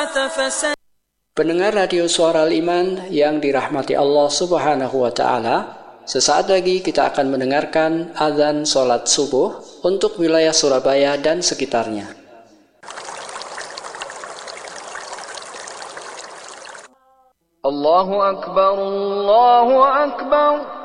Pendengar radio Suara Al-Iman yang dirahmati Allah Subhanahu wa Ta'ala, sesaat lagi kita akan mendengarkan azan sholat subuh untuk wilayah Surabaya dan sekitarnya. Allahu Akbar, Allahu Akbar.